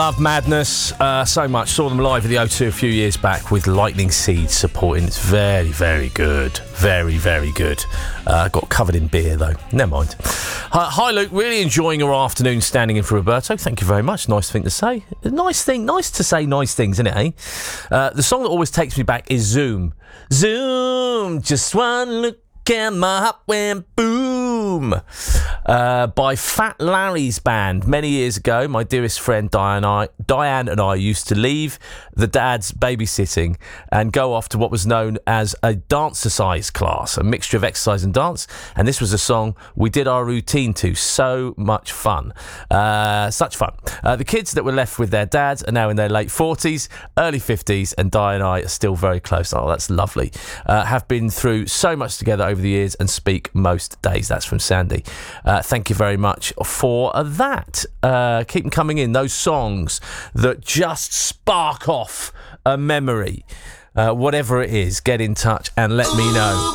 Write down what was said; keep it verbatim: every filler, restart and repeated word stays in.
Love Madness, uh, so much. Saw them live at the O two a few years back with Lightning Seed supporting. It's very, very good. Very, very good. Uh, got covered in beer, though. Never mind. Hi, hi, Luke. Really enjoying your afternoon standing in for Roberto. Thank you very much. Nice thing to say. Nice thing. Nice to say nice things, isn't it, eh? Uh, the song that always takes me back is Zoom. Zoom, just one look and my heart went boom. Uh, by Fat Larry's band. Many years ago, my dearest friend Diane, I, Diane and I used to leave the dad's babysitting and go off to what was known as a dancercise class, a mixture of exercise and dance. And this was a song we did our routine to. So much fun. Uh, such fun. Uh, the kids that were left with their dads are now in their late forties, early fifties, and Di and I are still very close. Oh, that's lovely. Uh, have been through so much together over the years and speak most days. That's from Sandy. Uh, thank you very much for that. Uh, keep them coming in, those songs that just spark off a memory. Uh, whatever it is, get in touch and let me know.